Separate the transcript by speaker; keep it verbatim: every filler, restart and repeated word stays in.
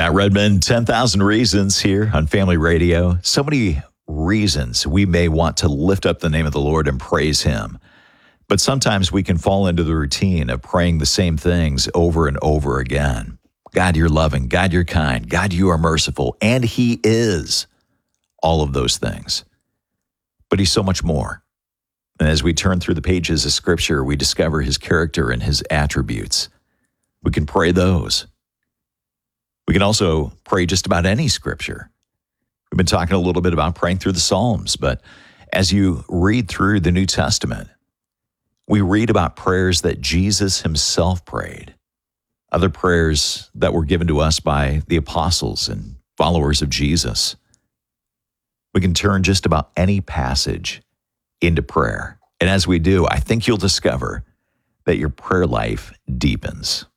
Speaker 1: Matt Redman, ten thousand Reasons here on Family Radio. So many reasons we may want to lift up the name of the Lord and praise Him. But sometimes we can fall into the routine of praying the same things over and over again. God, you're loving. God, you're kind. God, you are merciful. And He is all of those things. But He's so much more. And as we turn through the pages of Scripture, we discover His character and His attributes. We can pray those. We can also pray just about any Scripture. We've been talking a little bit about praying through the Psalms, but as you read through the New Testament, we read about prayers that Jesus Himself prayed, other prayers that were given to us by the apostles and followers of Jesus. We can turn just about any passage into prayer. And as we do, I think you'll discover that your prayer life deepens.